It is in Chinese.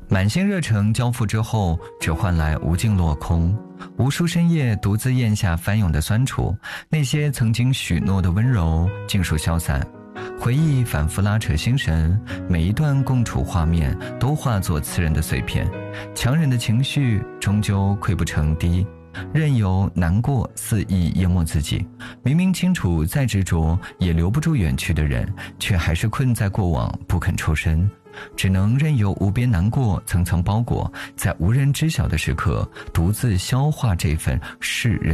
满心热诚交付之后，只换来无尽落空。无数深夜独自咽下翻涌的酸楚，那些曾经许诺的温柔尽数消散。回忆反复拉扯心神，每一段共处画面都化作刺人的碎片。强忍的情绪终究溃不成敌，任由难过肆意淹没自己。明明清楚再执着也留不住远去的人，却还是困在过往不肯抽身，只能任由无边难过层层包裹，在无人知晓的时刻独自消化这份世人